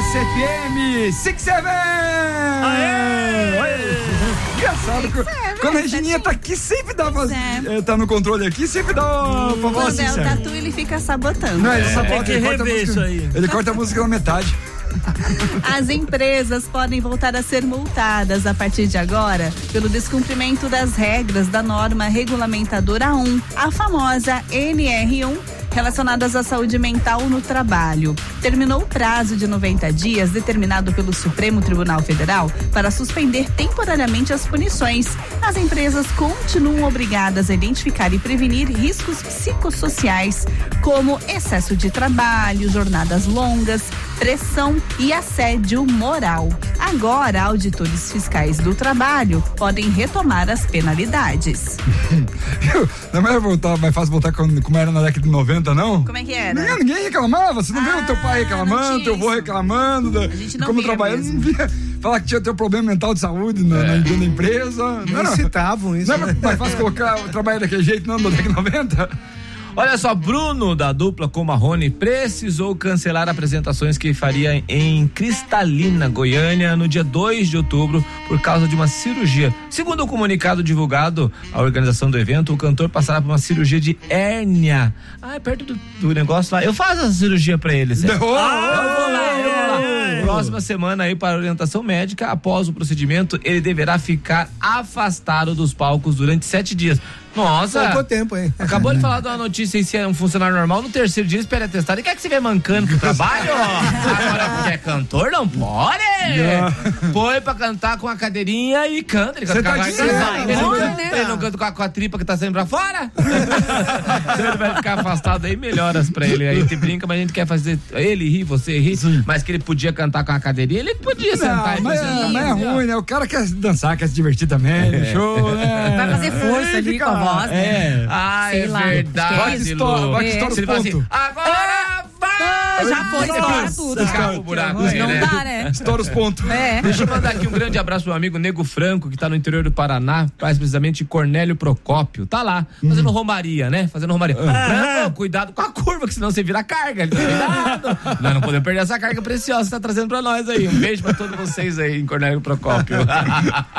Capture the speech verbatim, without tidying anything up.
S F M Six Seven! Aê! Engraçado, que, quando a Regininha tá aqui, sempre dá pra, é, tá no controle aqui, sempre dá uma hum, voz assim, assim, o Tatu, ele fica sabotando. Não, ele sabota, tem que ele corta rever música, isso aí. Ele corta a música na metade. As empresas podem voltar a ser multadas a partir de agora pelo descumprimento das regras da norma regulamentadora um, a famosa N R um, relacionadas à saúde mental no trabalho. Terminou o prazo de noventa dias determinado pelo Supremo Tribunal Federal para suspender temporariamente as punições. As empresas continuam obrigadas a identificar e prevenir riscos psicossociais, como excesso de trabalho, jornadas longas, pressão e assédio moral. Agora, auditores fiscais do trabalho podem retomar as penalidades. Não é voltar, mais fácil voltar como, como era na década de noventa, não? Como é que era? Ninguém, ninguém reclamava, você não ah, viu o teu pai reclamando, teu avô reclamando, da, a gente não como trabalhando, não via falar que tinha teu problema mental de saúde na, é. na, na empresa. Não, não citavam isso. Não é mais fácil colocar o trabalho daquele jeito, não, na década de noventa? Olha só, Bruno, da dupla com Marrone, precisou cancelar apresentações que faria em Cristalina, Goiânia, no dia dois de outubro, por causa de uma cirurgia. Segundo o comunicado divulgado à organização do evento, o cantor passará por uma cirurgia de hérnia. Ah, é perto do, do negócio lá. Eu faço essa cirurgia pra eles. Não. Ah, eu vou lá, eu vou lá. Próxima semana aí para orientação médica. Após o procedimento, ele deverá ficar afastado dos palcos durante sete dias. Nossa! Pouco tempo, hein? Acabou de falar de uma notícia em se é um funcionário normal, no terceiro dia espera atestado. E quer que você vem mancando pro trabalho? Agora porque é cantor, não pode! Não. Põe pra cantar com a cadeirinha e canta. Ele canta, tá com, a dizendo, ele não, né? canta, ele não canta com a, com a tripa que tá saindo pra fora? Então ele vai ficar afastado aí, melhoras pra ele. Aí a gente brinca, mas a gente quer fazer ele rir, você rir. Sim. Mas que ele podia cantar com a cadeirinha, ele podia não, sentar e mas, fazer. mas é ruim, né? O cara quer dançar, quer se divertir também, é. show, né? Vai fazer força ali com a voz, né? É. Ah, é lá, verdade. Vai que estoura, vai que estoura os pontos. Assim, agora vai! Já foi, estoura tudo. Escapa o buraco aí, Não né? dá, né? Estoura os pontos. É. Deixa eu mandar aqui um grande abraço pro meu amigo Nego Franco, que tá no interior do Paraná, mais precisamente Cornélio Procópio. Tá lá, fazendo hum. romaria, né? Fazendo romaria. Ah. Franco, cuidado com a curva, que senão você vira carga. Cuidado. Nós não podemos perder essa carga preciosa que você tá trazendo pra nós aí. Um beijo pra todos vocês aí em Cornélio Procópio.